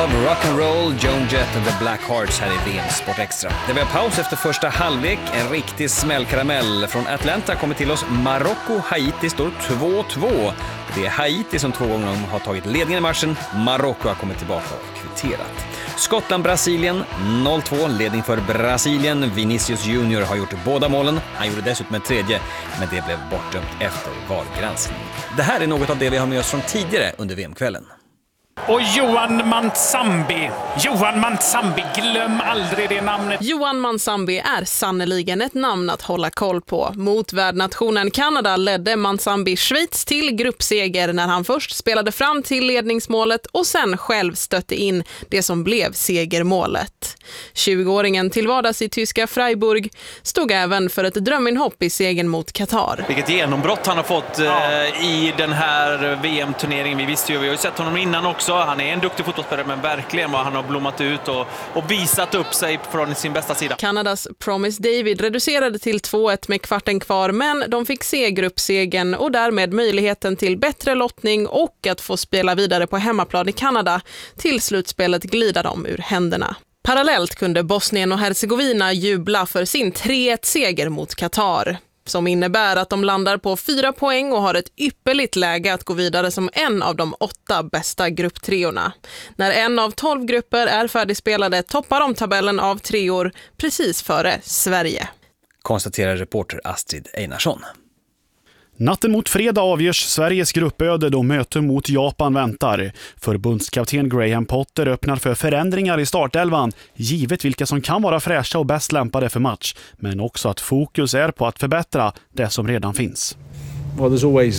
Love, Rock'n'Roll, Joan Jett och The Black Hearts här i VM Sport Extra. Det var paus efter första halvlek. En riktig smällkaramell. Från Atlanta kommer till oss Marocko. Haiti står 2-2. Det är Haiti som 2 gånger har tagit ledningen i matchen. Marocko har kommit tillbaka och kvitterat. Skottland-Brasilien 0-2, ledning för Brasilien. Vinicius Junior har gjort båda målen. Han gjorde dessutom en tredje, men det blev bortdömt efter VAR-granskning. Det här är något av det vi har med oss från tidigare under VM-kvällen. Och Johan Mansambi, glöm aldrig det namnet. Johan Mansambi är sannoliken ett namn att hålla koll på. Mot värdnationen Kanada ledde Mansambi Schweiz till gruppseger när han först spelade fram till ledningsmålet och sen själv stötte in det som blev segermålet. 20-åringen till vardags i tyska Freiburg stod även för ett dröminhopp i segern mot Qatar. Vilket genombrott han har fått i den här VM-turneringen. Vi har ju sett honom innan också. Han är en duktig fotbollsspelare, men verkligen vad han har blommat ut och visat upp sig från sin bästa sida. Kanadas Promise David reducerade till 2-1 med kvarten kvar, men de fick se gruppsegern och därmed möjligheten till bättre lottning och att få spela vidare på hemmaplan i Kanada. Till slutspelet glida dem ur händerna. Parallellt kunde Bosnien och Herzegovina jubla för sin 3-1-seger mot Qatar, som innebär att de landar på 4 poäng och har ett ypperligt läge att gå vidare som en av de 8 bästa grupptreorna. När en av 12 grupper är färdigspelade toppar de tabellen av treor precis före Sverige. Konstaterar reporter Astrid Einarsson. Natten mot fredag avgörs Sveriges gruppöde då möte mot Japan väntar. Förbundskapten Graham Potter öppnar för förändringar i startelvan, givet vilka som kan vara fräscha och bäst lämpade för match, men också att fokus är på att förbättra det som redan finns. Well, there's always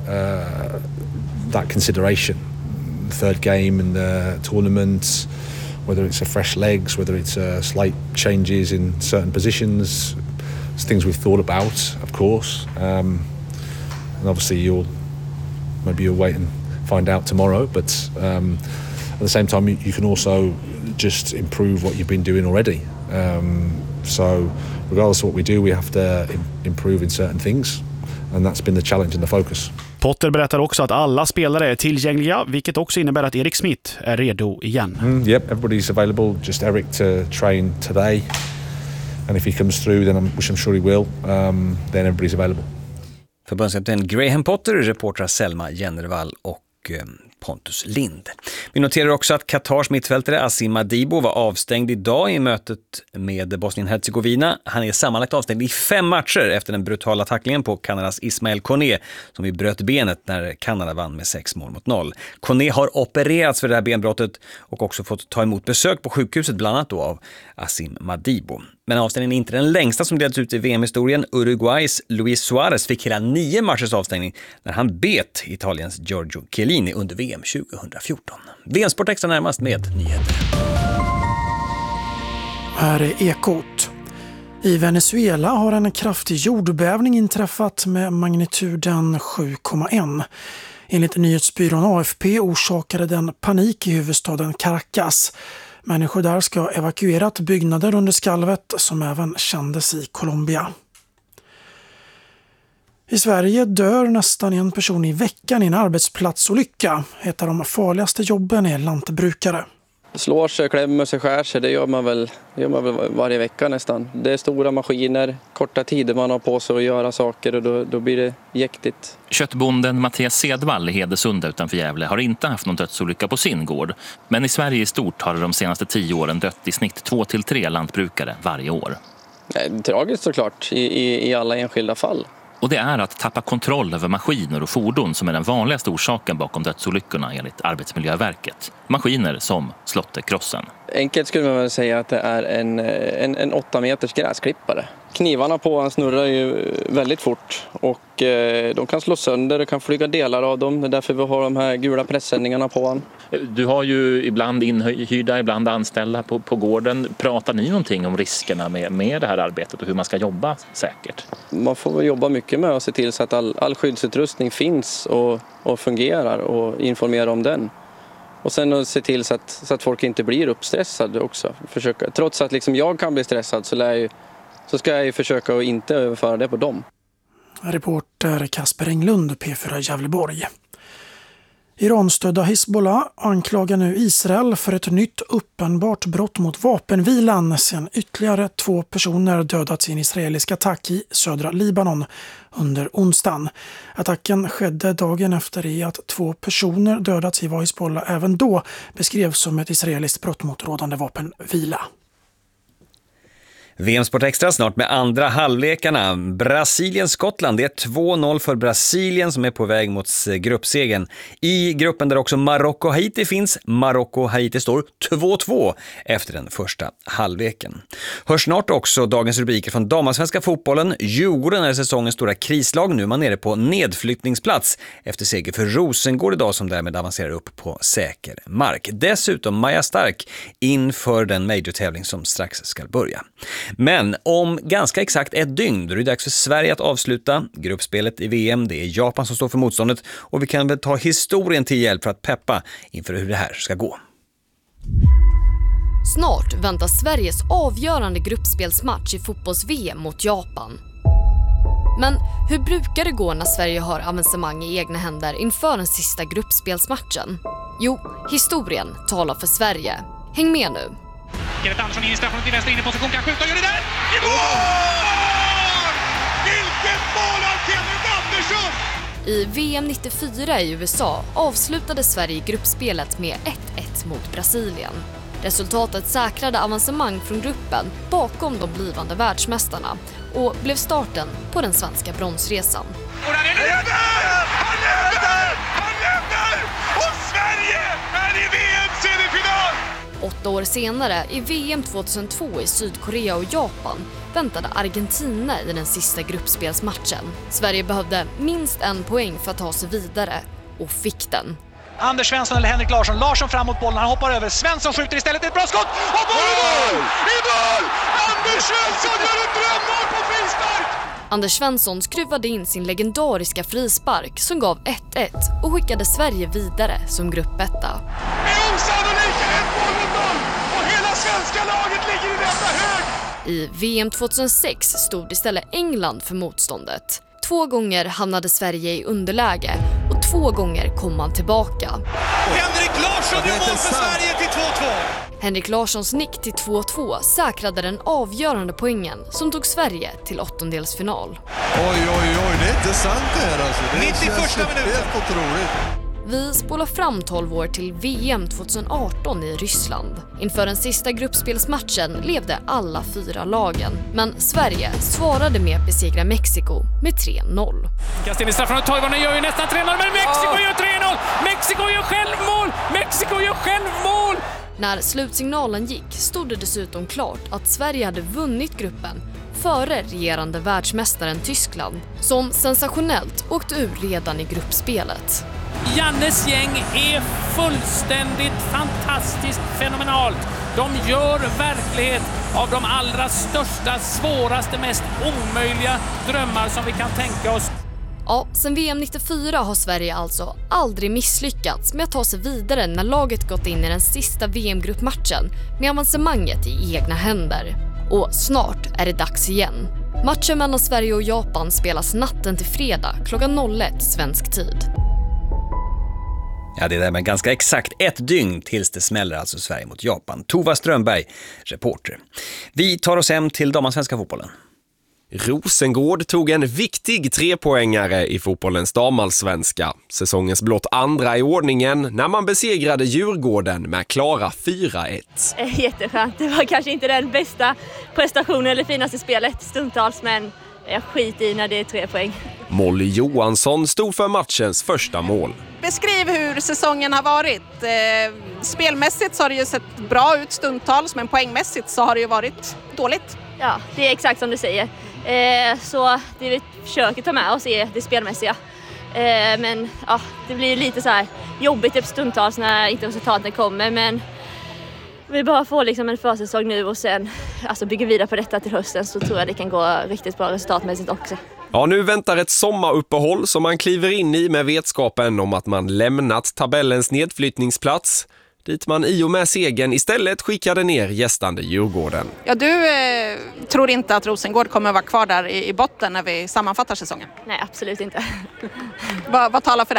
that consideration. Third game in the tournament, whether it's a fresh legs, whether it's slight changes in certain positions, it's things we've thought about, of course. And obviously you'll wait and find out tomorrow, but at the same time you can also just improve what you've been doing already. So regardless of what we do, we have to improve in certain things, and that's been the challenge and the focus. Potter berättar också att alla spelare är tillgängliga, vilket också innebär att Erik Smith är redo igen. Yep, everybody's available, just Eric to train today, and if he comes through then which I'm sure he will, then everybody's available. Förbundskapten Graham Potter, reportrar Selma Jennervall och Pontus Lind. Vi noterar också att Qatars mittfältare Asim Madibo var avstängd idag i mötet med Bosnien-Herzegovina. Han är sammanlagt avstängd i 5 matcher efter den brutala tacklingen på Kanadas Ismail Koné som vi bröt benet när Kanada vann med 6-0. Koné har opererats för det här benbrottet och också fått ta emot besök på sjukhuset bland annat då av Asim Madibo. Men avstängningen är inte den längsta som delats ut i VM-historien. Uruguays Luis Suarez fick hela 9 matchers avstängning när han bet Italiens Giorgio Chiellini under VM 2014. VM-sport extra närmast med nyheter. Här är Ekot. I Venezuela har en kraftig jordbävning inträffat med magnituden 7,1. Enligt nyhetsbyrån AFP orsakade den panik i huvudstaden Caracas. Människor där ska ha evakuerat byggnader under skalvet som även kändes i Colombia. I Sverige dör nästan en person i veckan i en arbetsplatsolycka. Ett av de farligaste jobben är lantbrukare. Slår sig, klämmer sig, skär sig, det gör man väl varje vecka nästan. Det är stora maskiner, korta tider man har på sig att göra saker och då blir det jäktigt. Köttbonden Mattias Sedvall i Hedesunda utanför Gävle har inte haft någon dödsolycka på sin gård. Men i Sverige i stort har det de senaste 10 åren dött i snitt 2-3 lantbrukare varje år. Tragiskt såklart i alla enskilda fall. Och det är att tappa kontroll över maskiner och fordon som är den vanligaste orsaken bakom dödsolyckorna enligt Arbetsmiljöverket. Maskiner som slåtterkrossen. Enkelt skulle man väl säga att det är en 8 meters gräsklippare. Knivarna på han snurrar ju väldigt fort och de kan slå sönder, det kan flyga delar av dem. Det är därför vi har de här gula pressändningarna på han. Du har ju ibland inhyrda, ibland anställda på gården. Pratar ni någonting om riskerna med det här arbetet och hur man ska jobba säkert? Man får väl jobba mycket med att se till så att all skyddsutrustning finns och fungerar och informera om den. Och sen att se till så att folk inte blir uppstressade också. Trots att liksom jag kan bli stressad så ska jag ju försöka att inte överföra det på dem. Reporter Kasper Englund, P4 Gävleborg. Iranstödda Hezbollah anklagar nu Israel för ett nytt uppenbart brott mot vapenvilan sedan ytterligare 2 personer dödats i en israelisk attack i södra Libanon under onsdagen. Attacken skedde dagen efter i att 2 personer dödats i vad Hezbollah även då beskrevs som ett israeliskt brott mot rådande vapenvila. VM-sport extra snart med andra halvlekarna. Brasilien-Skottland, det är 2-0 för Brasilien som är på väg mot gruppsegen. I gruppen där också Marocko-Haiti finns. Marocko-Haiti står 2-2 efter den första halvleken. Hör snart också dagens rubriker från damallsvenska fotbollen. Djurgården är säsongens stora krislag. Nu är man nere på nedflyttningsplats efter seger för Rosengård idag som därmed avancerar upp på säker mark. Dessutom Maja Stark inför den major-tävling som strax ska börja. Men om ganska exakt ett dygn då är det dags för Sverige att avsluta gruppspelet i VM. Det är Japan som står för motståndet och vi kan väl ta historien till hjälp för att peppa inför hur det här ska gå. Snart väntas Sveriges avgörande gruppspelsmatch i fotbolls-VM mot Japan. Men hur brukar det gå när Sverige har avancemang i egna händer inför den sista gruppspelsmatchen? Jo, historien talar för Sverige. Häng med nu! Kenneth Andersson in i straffen till vänster in i position, kan skjuta och gör det där! I mål! Vilket mål av Kenneth Andersson! I VM 94 i USA avslutade Sverige gruppspelet med 1-1 mot Brasilien. Resultatet säkrade avancemang från gruppen bakom de blivande världsmästarna och blev starten på den svenska bronsresan. Och där är det! Han lever! Och Sverige är i VM-semifinal! 8 år senare, i VM 2002 i Sydkorea och Japan, väntade Argentina i den sista gruppspelsmatchen. Sverige behövde minst 1 poäng för att ta sig vidare och fick den. Anders Svensson eller Henrik Larsson. Larsson fram mot bollen, han hoppar över. Svensson skjuter istället, ett bra skott! Och bollen i mål! Anders Svensson gör ett drömmål på frispark! Anders Svensson skruvade in sin legendariska frispark som gav 1-1 och skickade Sverige vidare som gruppetta. Det är osannolika 1-0 och hela svenska laget ligger i detta hög! I VM 2006 stod istället England för motståndet. 2 gånger hamnade Sverige i underläge och 2 gånger kom man tillbaka. Henrik Larsson gör mål för Sverige till 2-2! Henrik Larssons nick till 2-2 säkrade den avgörande poängen som tog Sverige till åttondelsfinal. Oj, det är inte sant det här alltså. Det 91 minuten. Helt otroligt. Vi spolar fram 12 år till VM 2018 i Ryssland. Inför den sista gruppspelsmatchen levde alla 4 lagen. Men Sverige svarade med att besegra Mexiko med 3-0. Kastar in i straffen och Toivonen gör ju nästan 3-0, men Mexiko gör 3-0! Mexiko gör självmål! Mexiko gör självmål! När slutsignalen gick stod det dessutom klart att Sverige hade vunnit gruppen före regerande världsmästaren Tyskland, som sensationellt åkte ur redan i gruppspelet. Jannes gäng är fullständigt fantastiskt fenomenalt. De gör verklighet av de allra största, svåraste, mest omöjliga drömmar som vi kan tänka oss. Ja, sen VM 94 har Sverige alltså aldrig misslyckats med att ta sig vidare när laget gått in i den sista VM-gruppmatchen med avancemanget i egna händer. Och snart är det dags igen. Matchen mellan Sverige och Japan spelas natten till fredag klockan 01 svensk tid. Ja, det är där med ganska exakt 1 dygn tills det smäller, alltså Sverige mot Japan. Tova Strömberg, reporter. Vi tar oss hem till damallsvenska fotbollen. Rosengård tog en viktig 3-poängare i fotbollens damallsvenska. Säsongens blott andra i ordningen när man besegrade Djurgården med klara 4-1. Jätteskönt. Det var kanske inte den bästa prestationen eller finaste spelet stundtals, men jag skiter i när det är 3 poäng. Molly Johansson stod för matchens första mål. Beskriv hur säsongen har varit. Spelmässigt så har det ju sett bra ut stundtals, men poängmässigt så har det ju varit dåligt. Ja, det är exakt som du säger. Så det vi försöker ta med oss är det spelmässiga. Men ja, det blir lite så här jobbigt stundtals när inte resultaten kommer. Men vi bara får liksom en försäsong nu och sen bygger vidare på detta till hösten, så tror jag det kan gå riktigt bra resultatmässigt också. Ja, nu väntar ett sommaruppehåll som man kliver in i med vetskapen om att man lämnat tabellens nedflyttningsplats, dit man i och med segern istället skickade ner gästande Djurgården. Ja, du tror inte att Rosengård kommer vara kvar där i botten när vi sammanfattar säsongen? Nej, absolut inte. Vad talar för det?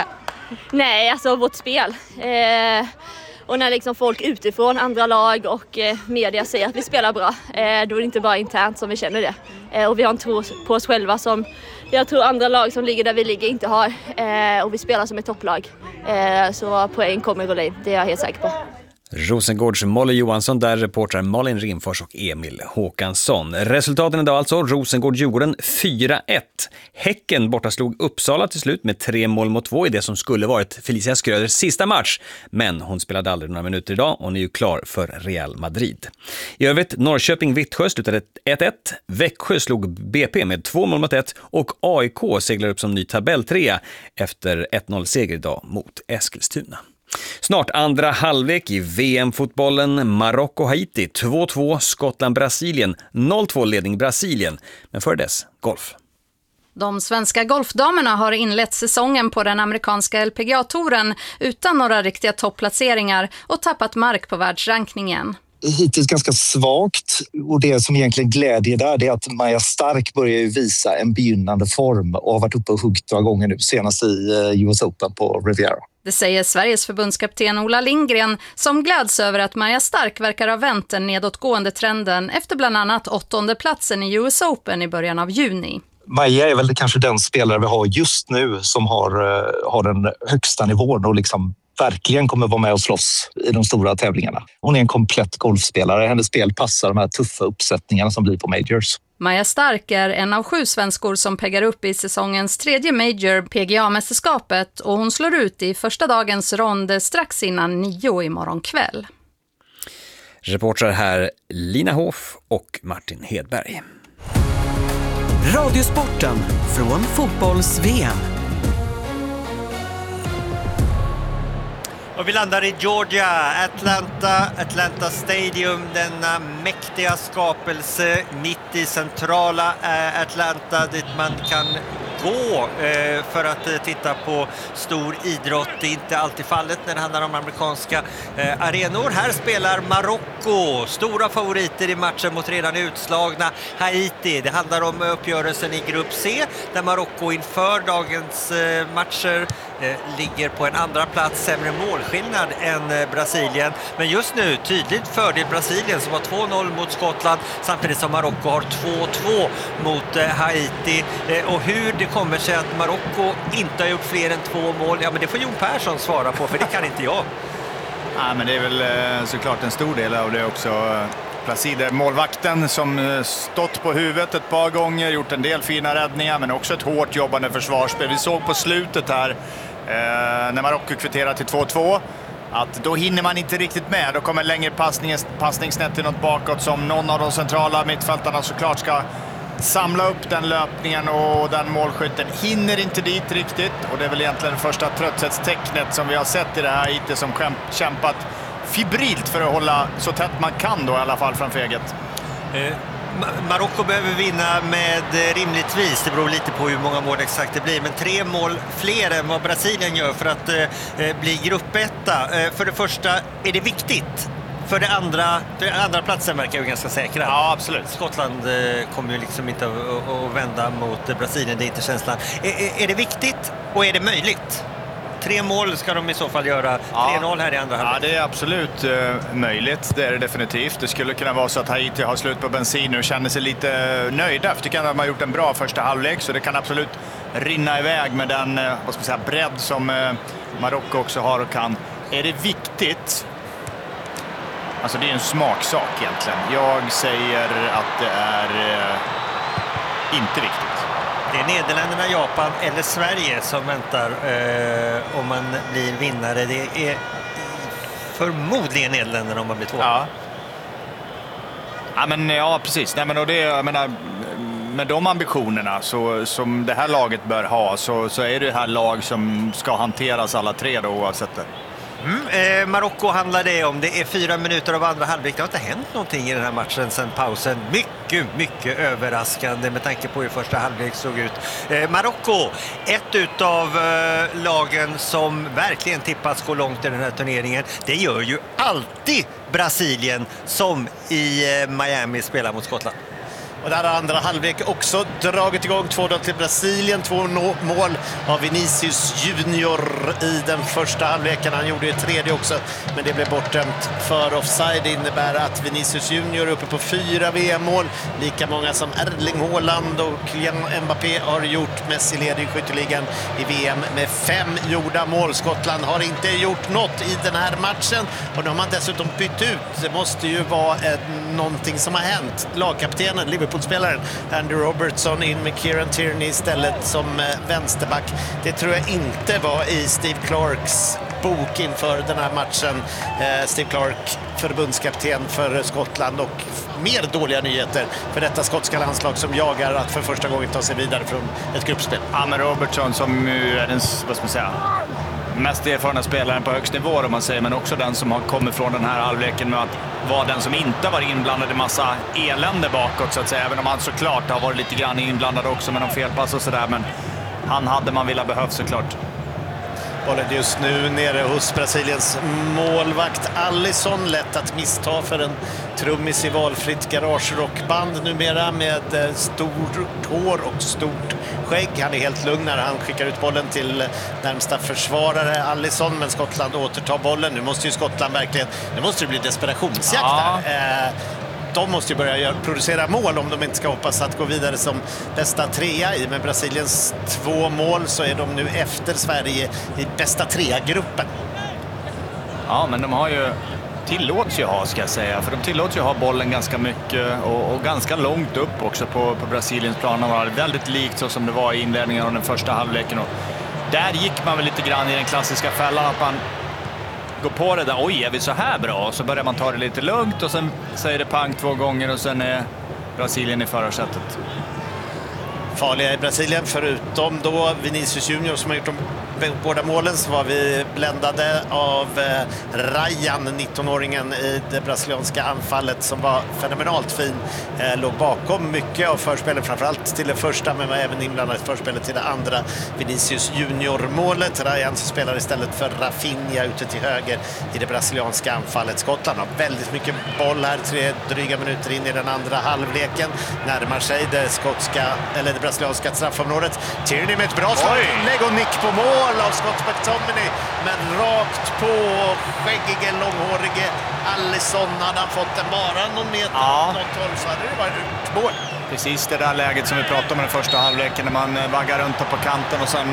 Nej, alltså vårt spel. Och när liksom folk utifrån, andra lag och media säger att vi spelar bra, då är det inte bara internt som vi känner det. Och vi har en tro på oss själva som jag tror andra lag som ligger där vi ligger inte har. Och vi spelar som ett topplag. Så poäng kommer rulla in, det är jag helt säker på. Rosengårds Molly Johansson, där reportrar Malin Rimfors och Emil Håkansson. Resultaten idag alltså: Rosengård-Djurgården 4-1. Häcken bortaslog Uppsala till slut med 3-2 i det som skulle varit Felicia Skröders sista match. Men hon spelade aldrig några minuter idag och är ju klar för Real Madrid. I övrigt, Norrköping-Vittsjö slutade 1-1. Växjö slog BP med 2-1 och AIK seglar upp som ny tabelltrea efter 1-0-seger idag mot Eskilstuna. Snart andra halvlek i VM-fotbollen. Marocko-Haiti 2-2, Skottland-Brasilien 0-2 ledning Brasilien. Men för dess golf. De svenska golfdamerna har inlett säsongen på den amerikanska LPGA-touren utan några riktiga topplaceringar och tappat mark på världsrankningen. Hittills ganska svagt, och det som egentligen glädjer där, det är att Maja Stark börjar ju visa en begynnande form och har varit uppe och huggt några gånger nu, senast i US Open på Riviera. Det säger Sveriges förbundskapten Ola Lindgren, som gläds över att Maja Stark verkar ha vänt den nedåtgående trenden efter bland annat 8:e platsen i US Open i början av juni. Maja är väl kanske den spelare vi har just nu som har den högsta nivån och liksom verkligen kommer vara med och slåss i de stora tävlingarna. Hon är en komplett golfspelare. Hennes spel passar de här tuffa uppsättningarna som blir på majors. Maja Stark är en av 7 svenskor som peggar upp i säsongens 3:e major, PGA-mästerskapet, och hon slår ut i första dagens rond strax innan 9 imorgon kväll. Reportrar här Lina Hoff och Martin Hedberg. Radiosporten från fotbolls-VM. Och vi landar i Georgia, Atlanta Stadium, denna mäktiga skapelse mitt i centrala Atlanta, dit man kan gå för att titta på stor idrott. Det är inte alltid fallet när det handlar om amerikanska arenor. Här spelar Marocko, stora favoriter i matchen mot redan utslagna Haiti. Det handlar om uppgörelsen i grupp C, där Marocko inför dagens matcher ligger på en andra plats, sämre målskillnad än Brasilien. Men just nu tydligt fördel Brasilien, som har 2-0 mot Skottland, samtidigt som Marocko har 2-2 mot Haiti. Och hur det kommer sig att Marocko inte har gjort fler än 2 mål, ja, men det får Jon Persson svara på, för det kan inte jag. Ja, men det är väl såklart en stor del av det också. Placide, målvakten, som stått på huvudet ett par gånger, gjort en del fina räddningar, men också ett hårt jobbande försvarsspel. Vi såg på slutet här när Marocko kvitterar till 2-2 att då hinner man inte riktigt med. Då kommer längre passning snett till något bakåt som någon av de centrala mittfältarna såklart ska samla upp den löpningen, och den målskytten hinner inte dit riktigt. Och det är väl egentligen det första trötthetstecknet som vi har sett i det här IT, som kämpat fibrilt för att hålla så tätt man kan då i alla fall framför eget. Marocko behöver vinna med rimligtvis, det beror lite på hur många mål exakt det blir, men 3 mål fler än vad Brasilien gör för att bli gruppetta. För det första är det viktigt. För det andra platsen verkar ju ganska säkra. Ja, absolut. Skottland kommer ju liksom inte att vända mot Brasilien, det är inte känslan. Är det viktigt och är det möjligt? 3 mål ska de i så fall göra. 3-0 här i andra halvlek. Ja, det är absolut möjligt. Det är det definitivt. Det skulle kunna vara så att Haiti har slut på bensin och känner sig lite nöjda. Jag tycker att de har gjort en bra första halvlek, så det kan absolut rinna iväg med den bredd som Marocko också har och kan. Är det viktigt? Alltså det är en smaksak egentligen. Jag säger att det är inte viktigt. Det är Nederländerna, Japan eller Sverige som väntar om man blir vinnare. Det är förmodligen Nederländerna om man blir 2. Ja, precis. Nej, men och det, jag menar, med de ambitionerna som det här laget bör ha, så är det här lag som ska hanteras alla 3 då, oavsett det. Marocko handlar det om. Det är 4 minuter av andra halvlek. Det har inte hänt någonting i den här matchen sedan pausen. Mycket överraskande med tanke på hur första halvlek såg ut. Marocko, ett utav lagen som verkligen tippats gå långt i den här turneringen. Det gör ju alltid Brasilien, som i Miami spelar mot Skottland. Och där har andra halvlek också dragit igång. 2-0 till Brasilien. 2 mål av Vinicius Junior i den första halvleken. Han gjorde ju tredje också, men det blev bortdömt för offside. Det innebär att Vinicius Junior är uppe på 4 VM-mål. Lika många som Erling Haaland och Kylian Mbappé har gjort. Messi leder i skytteligan i VM med 5 gjorda mål. Skottland har inte gjort något i den här matchen. Och nu har man dessutom bytt ut. Det måste ju vara någonting som har hänt. Lagkaptenen, Liverpool-spelaren Andy Robertson in med Kieran Tierney istället som vänsterback. Det tror jag inte var i Steve Clarks bok inför den här matchen. Steve Clark, förbundskapten för Skottland, och mer dåliga nyheter för detta skotska landslag som jagar att för första gången ta sig vidare från ett gruppspel. Ja, men Robertson som är den, vad ska man säga, mest erfarna spelaren på högst nivå om man säger, men också den som har kommit från den här halvleken med att vara den som inte var inblandad i massa elände bakåt så att säga, även om han såklart har varit lite grann inblandad också med någon felpass och sådär, men han hade man velat behövt såklart. Bollen just nu nere hos Brasiliens målvakt Alisson. Lätt att missta för en trummis i valfritt garagerockband numera med stort hår och stort skägg. Han är helt lugn när han skickar ut bollen till närmsta försvarare Alisson, men Skottland återtar bollen. Nu måste ju Skottland verkligen, nu måste det bli desperationsjakt där. De måste ju börja producera mål om de inte ska hoppas att gå vidare som bästa trea i. Med Brasiliens 2 mål så är de nu efter Sverige i bästa trea-gruppen. Ja, men de har ju tillåts ju ha, ska jag säga. För de tillåts ju ha bollen ganska mycket och ganska långt upp också på Brasiliens plan. Det var väldigt likt så som det var i inledningen av den första halvleken. Och där gick man väl lite grann i den klassiska fällan att man går på det där, oj, är vi så här bra? Och så börjar man ta det lite lugnt och sen säger det pang 2 gånger och sen är Brasilien i förarsättet. Farliga i Brasilien, förutom då Vinicius Junior som har gjort de båda målen, så var vi bländade av Ryan, 19-åringen i det brasilianska anfallet som var fenomenalt fin. Låg bakom mycket av förspelet, framförallt till det första, men var även inblandad i förspelet till det andra Vinicius Junior-målet. Ryan spelar istället för Rafinha ute till höger i det brasilianska anfallet. Skottland har väldigt mycket boll här, 3 dryga minuter in i den andra halvleken. Närmar sig det brasilianska straffområdet. Tierney med ett bra slaginlägg och nick på mål av Scott McTominay, men rakt på skäggige, långhårige Alisson. Hade han fått en bara någon meter något håll så hade det varit ut mål. Precis det där läget som vi pratade om i den första halvleken när man vaggar runt på kanten och sen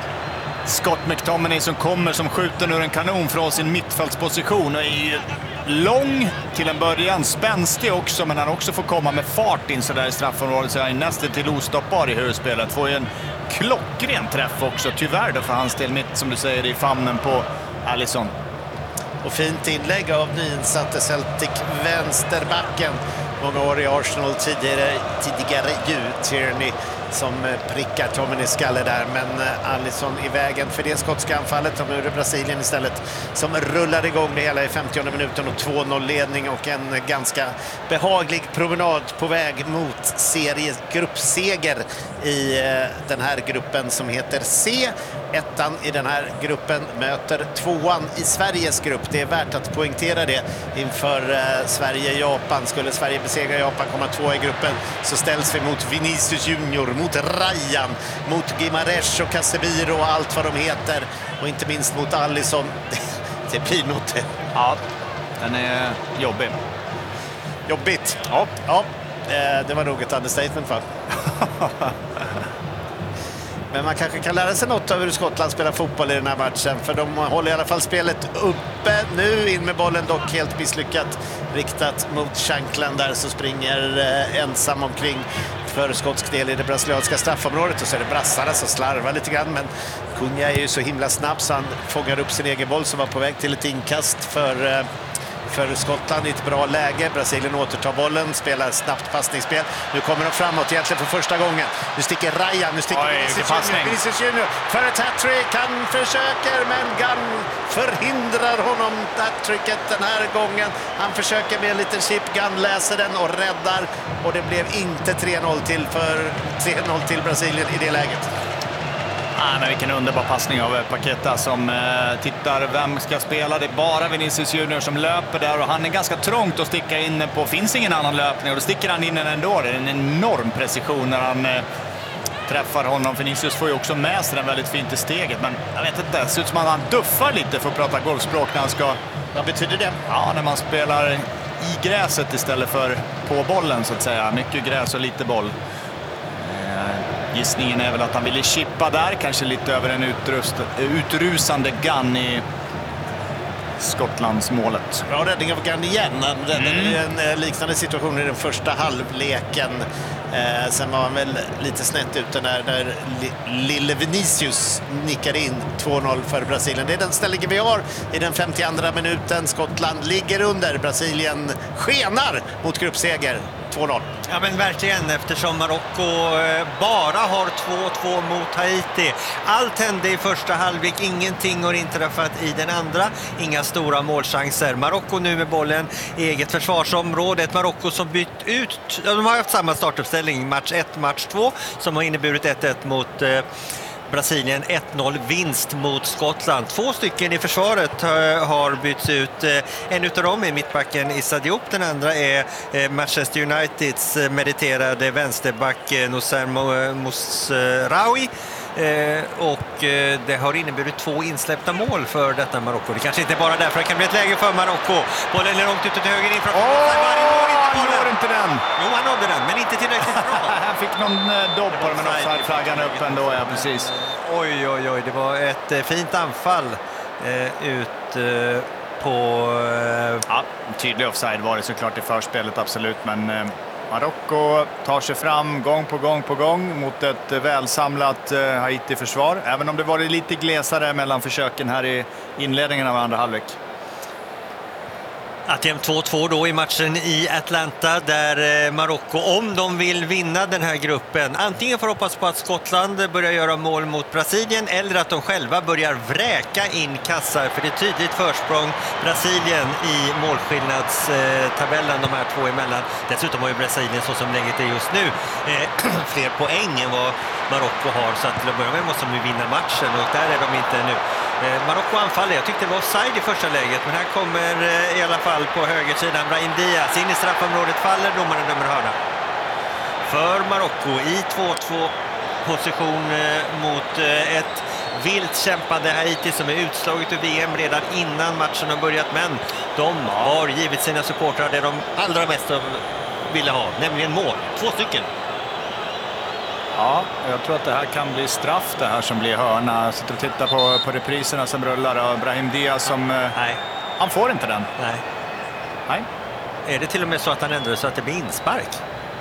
Scott McTominay som kommer som skjuter ur en kanon från sin mittfältsposition och är lång till en början, spänstig också, men han också får komma med fart in så där i straffområdet så är han nästan till ostoppbar i huvudspelet. Får ju en klockren träff också, tyvärr då för hans del mitt som du säger i famnen på Alisson. Och fint inlägg av nyinsatte Celtic vänsterbacken. Många år i Arsenal tidigare Tierney som prickar Tommen i skalle där, men Alisson i vägen för det skotska anfallet. Och nu är det Brasilien istället som rullar igång det hela i 50:e minuten och 2-0-ledning och en ganska behaglig promenad på väg mot gruppseger i den här gruppen som heter C. 1:an i den här gruppen möter 2:an i Sveriges grupp. Det är värt att poängtera det inför Sverige-Japan. Skulle Sverige besegra Japan, komma 2 i gruppen, så ställs vi mot Vinicius Junior, mot Ryan, mot Guimaraes och Casemiro och allt vad de heter. Och inte minst mot Alisson. Det blir något. Ja, den är jobbig. Jobbigt. Ja. Det var nog ett understatement va? Men man kanske kan lära sig något av hur Skottland spelar fotboll i den här matchen. För de håller i alla fall spelet uppe nu. In med bollen dock helt misslyckat. Riktat mot Shankland där så springer ensam omkring för skotsk del i det brasilianska straffområdet. Och så är det brassarna som slarvar lite grann. Men Cunha är ju så himla snabb så han fångar upp sin egen boll som var på väg till ett inkast för Skottland i ett bra läge. Brasilien återtar bollen, spelar snabbt passningsspel. Nu kommer de framåt egentligen för första gången. Nu sticker Ryan, nu sticker Vinicius Junior för ett hattrick. Han försöker, men Gunn förhindrar honom hattricket den här gången. Han försöker med en liten chip, Gunn läser den och räddar. Och det blev inte 3-0 till Brasilien i det läget. Men vilken underbar passning av Paqueta som tittar vem ska spela. Det är bara Vinicius Junior som löper där och han är ganska trångt att sticka in på. Finns ingen annan löpning och då sticker han in den ändå. Det är en enorm precision när han träffar honom. Vinicius får ju också med sig den väldigt fint i steget, men jag vet inte, det ser ut som att han duffar lite för att prata golfspråk när han ska... Vad betyder det? Ja, när man spelar i gräset istället för på bollen så att säga. Mycket gräs och lite boll. Gissningen är väl att han ville chippa där, kanske lite över en utrusande Gunn i Skottlands målet. Bra räddning av Gunn igen. Det är en liknande situation i den första halvleken. Sen var han väl lite snett ute när lille Vinicius nickade in 2-0 för Brasilien. Det är den ställningen vi har i den 52:a minuten. Skottland ligger under. Brasilien skenar mot gruppseger. 2-0. Ja men verkligen, eftersom Marocko bara har 2-2 mot Haiti. Allt hände i första halvlek, ingenting har inträffat i den andra. Inga stora målchanser. Marocko nu med bollen i eget försvarsområde. Ett Marocko som bytt ut, de har haft samma startuppställning, match 1, match 2, som har inneburit 1-1 mot Brasilien, 1-0 vinst mot Skottland. 2 stycken i försvaret har bytts ut. En utav dem är mittbacken Issa Diop. Den andra är Manchester Uniteds meriterade vänsterback Noussair Mousraoui. Och det har inneburit 2 insläppta mål för detta Marocko. Det kanske inte bara därför, det kan bli ett läge för Marocko. Bollen är långt ut till höger in framför. Han når inte den. Jo, han nådde den, men inte tillräckligt bra. Han fick någon dobb på den, men offside-flaggan upp ändå, ja precis. Oj, det var ett fint anfall ut på... Ja, tydlig offside var det såklart i förspelet, absolut, men... Marocko tar sig fram gång på gång mot ett välsamlat Haiti-försvar. Även om det var lite glesare mellan försöken här i inledningen av andra halvlek. Att 2-2 då i matchen i Atlanta där Marocko, om de vill vinna den här gruppen, antingen får hoppas på att Skottland börjar göra mål mot Brasilien eller att de själva börjar vräka in kassar, för det är tydligt försprång Brasilien i målskillnadstabellen de här två emellan. Dessutom har ju Brasilien, så som läget är just nu, fler poäng än vad Marocko har, så att till att börja med måste de ju vinna matchen och där är de inte nu. Marocko anfaller, jag tyckte det var offside i första läget, men här kommer i alla fall på högersidan Brahim Diaz in i straffområdet, faller, domaren dömer hörna för Marocko i 2-2 position mot ett vilt kämpande Haiti som är utslaget ur VM redan innan matchen har börjat, men de har givit sina supportrar det de allra mest ville ha, nämligen mål, 2 stycken. Ja, jag tror att det här kan bli straff, det här som blir hörna. Jag sitter och tittar på repriserna som rullar och Brahim Diaz som... Nej. Han får inte den. Nej. Är det till och med så att han ändrar så att det blir inspark?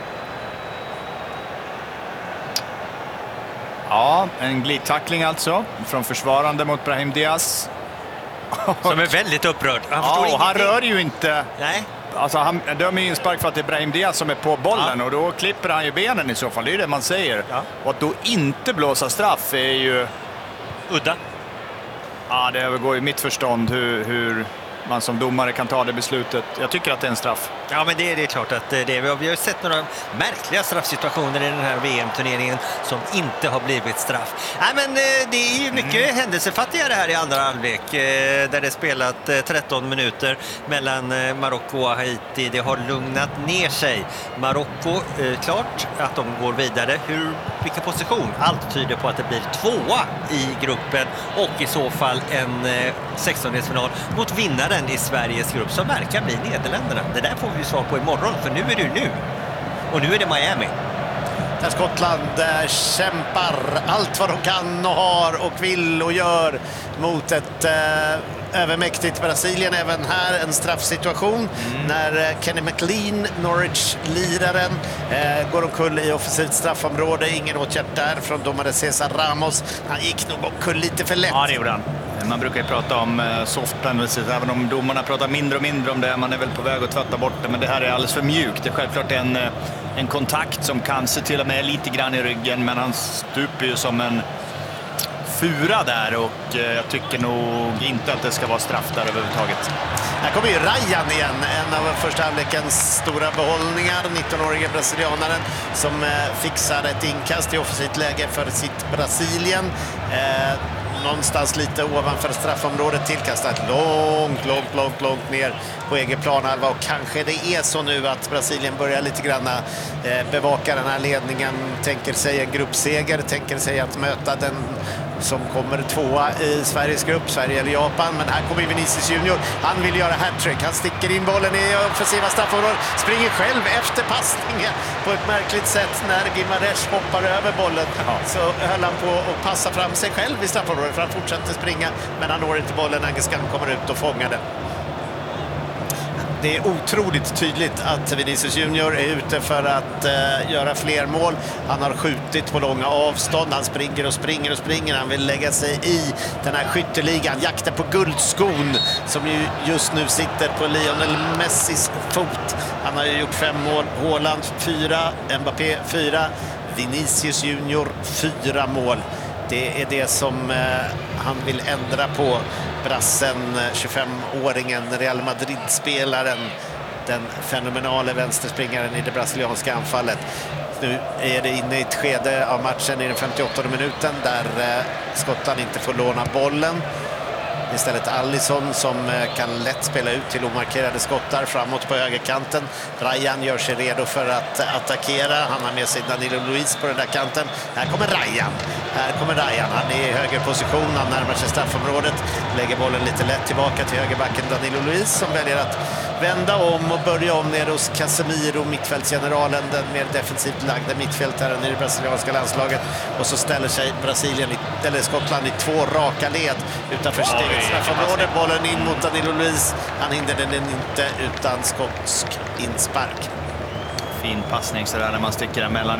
Ja, en glidtackling alltså från försvarande mot Brahim Diaz. Som är väldigt upprörd. Han rör ju inte... Nej. Alltså han dömer inspark för att det är Brahim Diaz som är på bollen och då klipper han ju benen i så fall, det är ju det man säger. Och att då inte blåsa straff är ju... udda. Ja, det övergår ju mitt förstånd hur man som domare kan ta det beslutet. Jag tycker att det är en straff. Ja, men det är klart att det är. Vi har ju sett några märkliga straffsituationer i den här VM-turneringen som inte har blivit straff. Nej, men det är ju mycket händelsefattigare här i andra halvlek där det spelat 13 minuter mellan Marocko och Haiti. Det har lugnat ner sig. Marocko, klart att de går vidare. Vilken position? Allt tyder på att det blir 2:a i gruppen och i så fall en 16-delsfinal mot vinnaren i Sveriges grupp som verkar bli Nederländerna. Det där får vi svar på imorgon, för nu är det nu. Och nu är det Miami. Där Skottland kämpar allt vad de kan och har och vill och gör mot ett övermäktigt Brasilien. Även här en straffsituation när Kenny McLean, Norwich-liraren, går omkull i offensivt straffområde. Ingen åtgärd där från domare Cesar Ramos. Han gick nog omkull lite för lätt. Ja, det gjorde han. Man brukar ju prata om soft penalties, även om domarna pratar mindre och mindre om det. Man är väl på väg att tvätta bort det, men det här är alldeles för mjukt. Det är självklart en kontakt som kanske till och med är lite grann i ryggen, men han stuper ju som en fura där och jag tycker nog inte att det ska vara straff där överhuvudtaget. Här kommer ju Ryan igen, en av första halvlekens stora behållningar. 19-årige brasilianaren som fixar ett inkast i offensivt läge för sitt Brasilien. Någonstans lite ovanför straffområdet, tillkastat långt ner på egen planhalva, och kanske det är så nu att Brasilien börjar lite grann bevaka den här ledningen, tänker sig en gruppseger, tänker sig att möta den som kommer tvåa i Sveriges grupp, Sverige eller Japan. Men här kommer Vinicius Junior, han vill göra hattrick, han sticker in bollen i offensiva straffområdet, springer själv efter passningen på ett märkligt sätt. När Guimaraes hoppar över bollen så höll han på att passa fram sig själv i straffområdet, för han fortsätter springa, men han når inte bollen. Angeskan kommer ut och fångar den. Det är otroligt tydligt att Vinicius Junior är ute för att göra fler mål. Han har skjutit på långa avstånd. Han springer. Han vill lägga sig i den här skytteligan. Jakten på guldskon som ju just nu sitter på Lionel Messis fot. Han har ju gjort 5 mål. Haaland 4, Mbappé 4, Vinicius Junior 4 mål. Det är det som han vill ändra på. Brassen, 25-åringen, Real Madrid-spelaren, den fenomenala vänsterspringaren i det brasilianska anfallet. Nu är det inne i ett skede av matchen i den 58:e minuten där Skottland inte får låna bollen. Istället Alisson som kan lätt spela ut till omarkerade skottar framåt på högerkanten. Ryan gör sig redo för att attackera. Han har med sig Danilo Luiz på den där kanten. Här kommer Ryan. Han är i höger position. Han närmar sig straffområdet. Lägger bollen lite lätt tillbaka till högerbacken Danilo Luiz som väljer att vända om och börja om ner hos Casemiro, mittfältsgeneralen, den mer defensivt lagda mittfältaren i det brasilianska landslaget. Och så ställer sig Skottland i 2 raka led utanför sitt eget straffområde. Bollen in mot Danilo Luiz. Han hindrade den inte utan skotsk inspark. Fin passning så där när man sticker emellan.